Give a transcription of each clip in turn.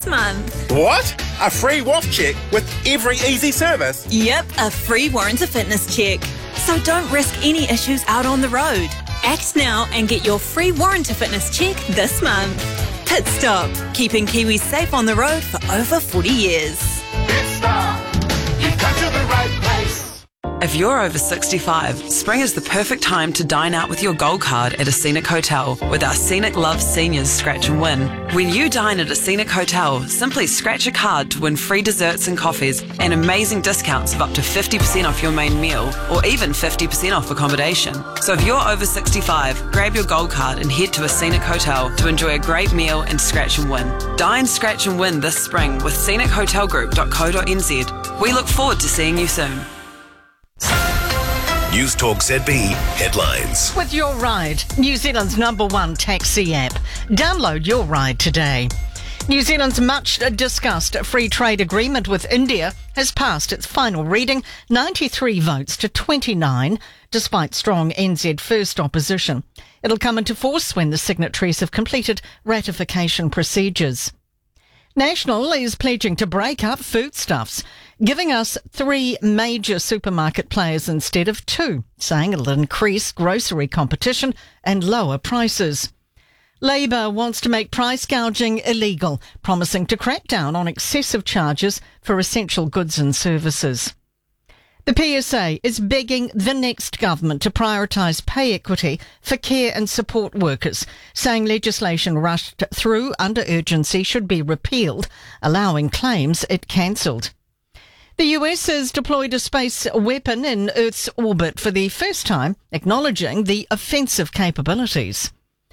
month. What? A free WAF check with every easy service? Yep, a free Warrant of Fitness check. So don't risk any issues out on the road. Act now and get your free Warrant of Fitness check this month. Pit Stop, keeping Kiwis safe on the road for over 40 years. Pit Stop, you've come to the right place. If you're over 65, spring is the perfect time to dine out with your Gold Card at a Scenic Hotel with our Scenic Love Seniors Scratch and Win. When you dine at a Scenic Hotel, simply scratch a card to win free desserts and coffees and amazing discounts of up to 50% off your main meal or even 50% off accommodation. So if you're over 65, grab your Gold Card and head to a Scenic Hotel to enjoy a great meal and scratch and win. Dine, scratch and win this spring with scenichotelgroup.co.nz. We look forward to seeing you soon. News Talk ZB headlines. With Your Ride, New Zealand's #1 taxi app. Download Your Ride today. New Zealand's much discussed free trade agreement with India has passed its final reading, 93 votes to 29, despite strong NZ First opposition. It'll come into force when the signatories have completed ratification procedures. National is pledging to break up foodstuffs, giving us 3 major supermarket players instead of 2, saying it'll increase grocery competition and lower prices. Labour wants to make price gouging illegal, promising to crack down on excessive charges for essential goods and services. The PSA is begging the next government to prioritise pay equity for care and support workers, saying legislation rushed through under urgency should be repealed, allowing claims it cancelled. The US has deployed a space weapon in Earth's orbit for the first time, acknowledging the offensive capabilities.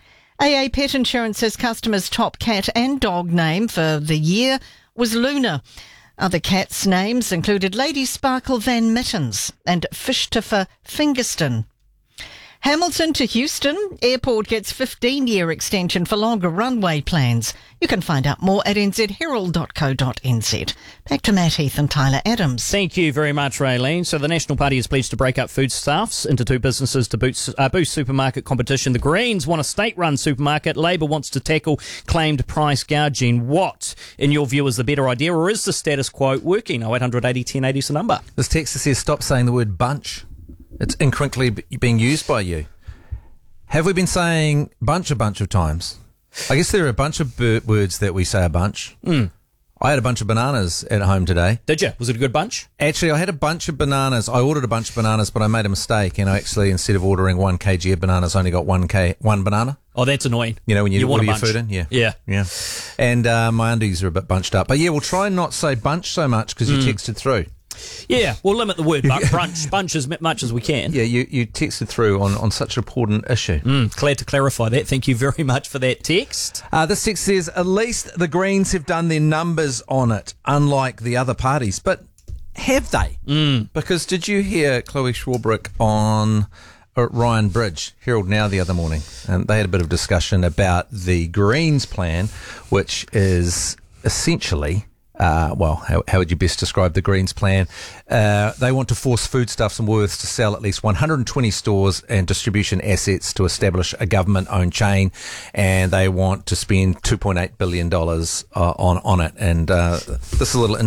AA Pet Insurance says customers' top cat and dog name for the year was Luna. Other cats' names included Lady Sparkle Van Mittens and Fishtiffer Fingerston. Hamilton to Houston, airport gets 15-year extension for longer runway plans. You can find out more at nzherald.co.nz. Back to Matt Heath and Tyler Adams. Thank you very much, Raylene. So the National Party has pledged to break up foodstuffs into 2 businesses to boost supermarket competition. The Greens want a state-run supermarket. Labour wants to tackle claimed price gouging. What, in your view, is the better idea, or is the status quo working? 0800 80 1080 is the number. This text says, stop saying the word bunch. It's incorrectly being used by you. Have we been saying bunch a bunch of times? I guess there are a bunch of words that we say a bunch. I had a bunch of bananas at home today. Did you? Was it a good bunch? Actually, I had a bunch of bananas. I ordered a bunch of bananas, but I made a mistake, and I actually, instead of ordering 1 kg of bananas, only got one banana. Oh, that's annoying. You know, when you want order a your bunch. food in? Yeah. And my undies are a bit bunched up. But yeah, we'll try and not say bunch so much because you texted through. Yeah, we'll limit the word bunch as much as we can. Yeah, you texted through on such an important issue. Glad to clarify that. Thank you very much for that text. This text says, at least the Greens have done their numbers on it, unlike the other parties. But have they? Because did you hear Chloe Schwarbrick on Ryan Bridge, Herald Now, the other morning? And they had a bit of discussion about the Greens plan, which is essentially... how would you best describe the Greens plan? They want to force Foodstuffs and Woolworths to sell at least 120 stores and distribution assets to establish a government-owned chain, and they want to spend $2.8 billion on it. And this is a little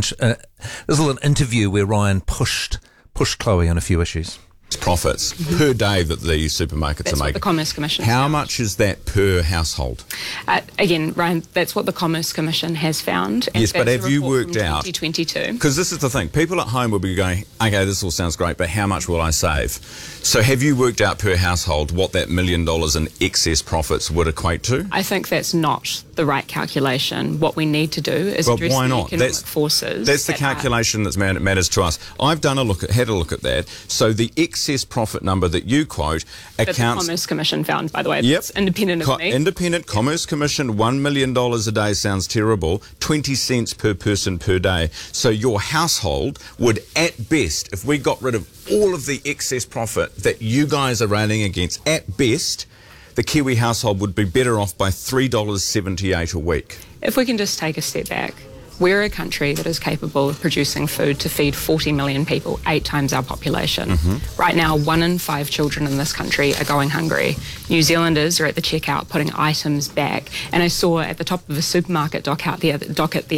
interview where Ryan pushed Chloe on a few issues. Profits per day that the supermarkets That's are making. What the Commerce Commission. How much is that per household? Again, Ryan, that's what the Commerce Commission has found. Yes, but have you worked out? 2022. Because this is the thing. People at home will be going, okay, this all sounds great, but how much will I save? So have you worked out per household what that $1 million in excess profits would equate to? I think that's not the right calculation. What we need to do is address why the not? economic forces. That's the calculation that matters to us. I've had a look at that. So the excess profit number that you quote accounts... That the Commerce Commission found, by the way. Yep. It's independent of me. Independent Commerce Commission, $1 million a day sounds terrible. 20 cents per person per day. So your household would, at best, if we got rid of all of the excess profit that you guys are railing against, at best, the Kiwi household would be better off by $3.78 a week. If we can just take a step back, we're a country that is capable of producing food to feed 40 million people, 8 times our population. Right now, 1 in 5 children in this country are going hungry. New Zealanders are at the checkout putting items back. And I saw at the top of a supermarket docket the